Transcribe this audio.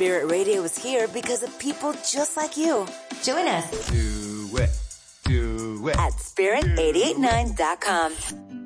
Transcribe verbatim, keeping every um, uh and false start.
Spirit Radio is here because of people just like you. Join us. Do it. Do it. At spirit eight eight nine dot com.